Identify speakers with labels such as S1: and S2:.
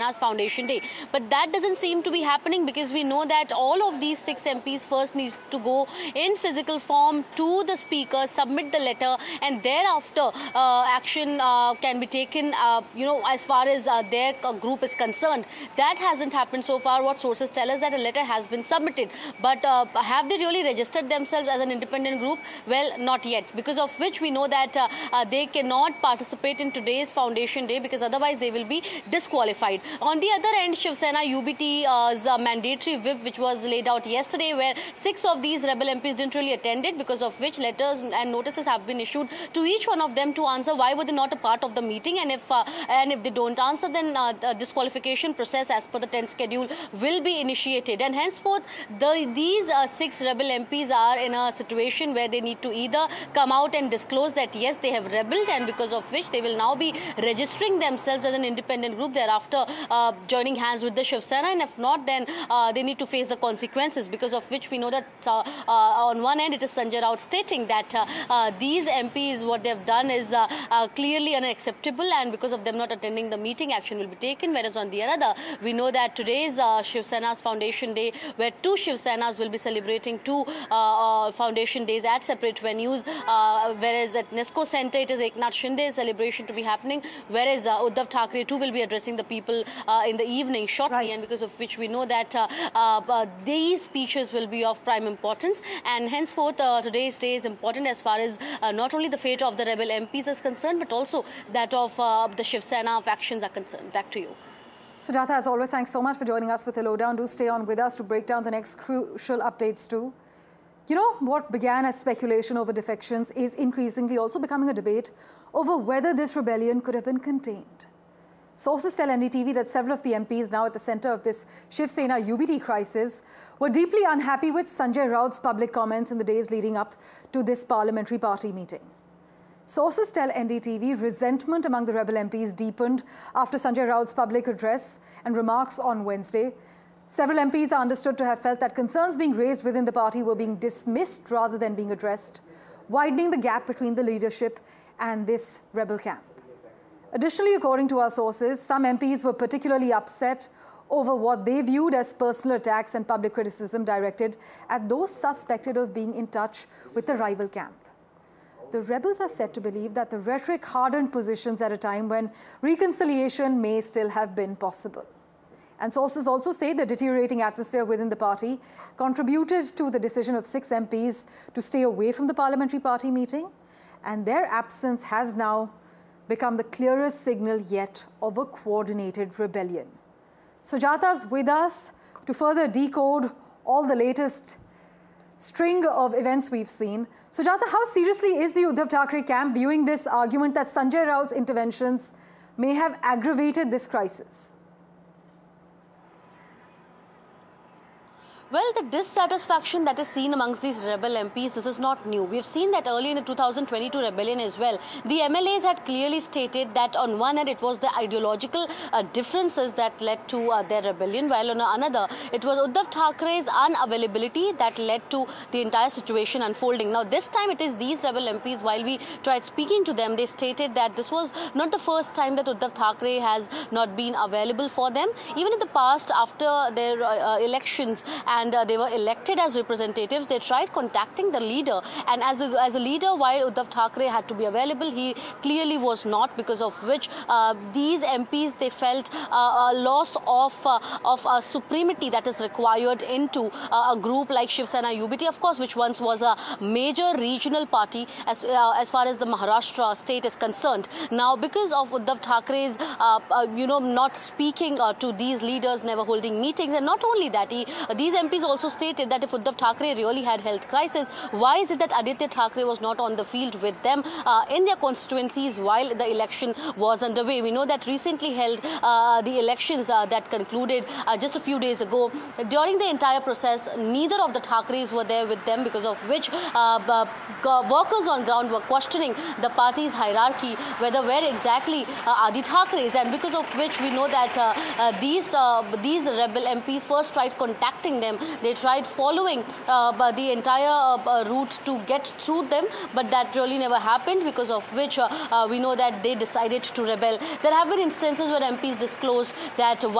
S1: Sena's Foundation Day. But that doesn't seem to be happening, because we know that all of these 6 MPs first need to go in physical form to the Speaker, submit the letter, and thereafter action can be taken, as far as their group is concerned. That hasn't happened so far. What sources tell us that a letter has been submitted. But have they really registered themselves as an independent group? Well, not yet, because of which we know that they cannot participate in today's Foundation Day, because otherwise they will be disqualified. On the other end, Shiv Sena UBT's mandatory whip, which was laid out yesterday, where 6 of these rebel MPs didn't really attend it, because of which letters and notices have been issued to each one of them to answer why were they not a part of the meeting, and if they don't answer, then the disqualification process as per the 10th schedule will be initiated. And henceforth, these 6 rebel MPs are in a situation where they need to either come out and disclose that yes, they have rebelled, and because of which they will now be registering themselves as an independent group, thereafter joining hands with the Shiv Sena, and if not, then they need to face the consequences, because of which we know that on one end it is Sanjay Raut stating that these MPs, what they have done is clearly unacceptable, and because of them not attending the meeting, action will be taken. Whereas on the other, we know that today's Shiv Sena's Foundation Day, where 2 Shiv Senas will be celebrating 2 Foundation Days at separate venues, whereas at Nesco Center it is Eknath Shinde's celebration to be happening, whereas Uddhav Thackeray too will be addressing the people in the evening shortly, right. And because of which we know that these speeches will be of prime importance, and henceforth today's day is important as far as not only the fate of the rebel MPs is concerned, but also that of the Shiv Sena factions are concerned. Back to you.
S2: Sujatha, as always, thanks so much for joining us with the lowdown. Do stay on with us to break down the next crucial updates too. You know, what began as speculation over defections is increasingly also becoming a debate over whether this rebellion could have been contained. Sources tell NDTV that several of the MPs now at the center of this Shiv Sena UBT crisis were deeply unhappy with Sanjay Raut's public comments in the days leading up to this parliamentary party meeting. Sources tell NDTV resentment among the rebel MPs deepened after Sanjay Raut's public address and remarks on Wednesday. Several MPs are understood to have felt that concerns being raised within the party were being dismissed rather than being addressed, widening the gap between the leadership and this rebel camp. Additionally, according to our sources, some MPs were particularly upset over what they viewed as personal attacks and public criticism directed at those suspected of being in touch with the rival camp. The rebels are said to believe that the rhetoric hardened positions at a time when reconciliation may still have been possible. And sources also say the deteriorating atmosphere within the party contributed to the decision of 6 MPs to stay away from the parliamentary party meeting, and their absence has now become the clearest signal yet of a coordinated rebellion. Sujata's with us to further decode all the latest string of events we've seen. Sujata, how seriously is the Uddhav Thackeray camp viewing this argument that Sanjay Raut's interventions may have aggravated this crisis?
S1: Well, the dissatisfaction that is seen amongst these rebel MPs, this is not new. We've seen that early in the 2022 rebellion as well. The MLAs had clearly stated that on one hand it was the ideological differences that led to their rebellion, while on another it was Uddhav Thackeray's unavailability that led to the entire situation unfolding. Now this time it is these rebel MPs, while we tried speaking to them, they stated that this was not the first time that Uddhav Thackeray has not been available for them. Even in the past, after their elections and they were elected as representatives, they tried contacting the leader, and as a leader, while Uddhav Thackeray had to be available, he clearly was not, because of which these MPs, they felt a loss of supremacy that is required into a group like Shiv Sena UBT, of course, which once was a major regional party as far as the Maharashtra state is concerned. Now, because of Uddhav Thackeray's not speaking to these leaders, never holding meetings, and not only that, these MPs also stated that if Uddhav Thackeray really had health crisis, why is it that Aditya Thackeray was not on the field with them in their constituencies while the election was underway? We know that recently held the elections that concluded just a few days ago. During the entire process, neither of the Thackerays were there with them, because of which workers on ground were questioning the party's hierarchy, where exactly are the Thackerays, and because of which we know that these rebel MPs first tried contacting them. They tried following the entire route to get through them, but that really never happened, because of which we know that they decided to rebel. There have been instances where MPs disclosed that